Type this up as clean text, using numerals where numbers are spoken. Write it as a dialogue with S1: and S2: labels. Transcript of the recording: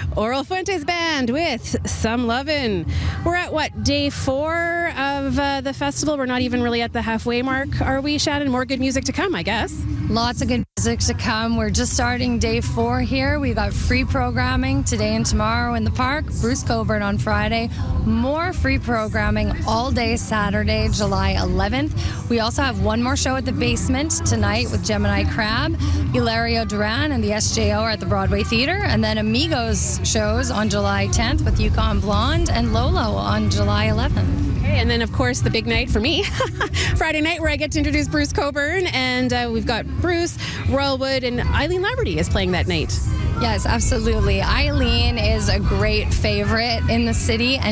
S1: Oral Fuentes Band with Some Lovin'. We're at, day 4 of the festival? We're not even really at the halfway mark, are we, Shannon? More good music to come, I guess.
S2: Lots of good music to come. We're just starting day 4 here. We've got free programming today and tomorrow in the park. Bruce Cockburn on Friday. More free programming all day Saturday, July 11th. We also have one more show at the Basement tonight with Gemini Crab. Hilario Duran and the SJO are at the Broadway Theatre. And then Amigos shows on July 10th with Yukon Blonde and Lolo on July 11th.
S1: And then, of course, the big night for me, Friday night, where I get to introduce Bruce Cockburn. And we've got Bruce, Royalwood, and Eileen Laverty is playing that night.
S2: Yes, absolutely. Eileen is a great favorite in the city, and